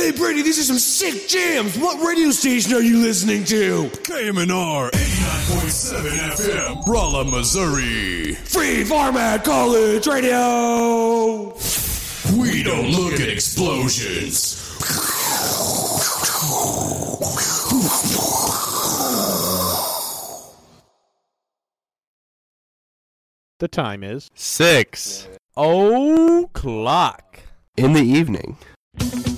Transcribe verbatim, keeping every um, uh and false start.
Hey, Brady, these are some sick jams. What radio station are you listening to? K M N R eighty-nine point seven F M, Rolla, Missouri. Free Format College Radio. We don't look at explosions. The time is Six o'clock in the evening.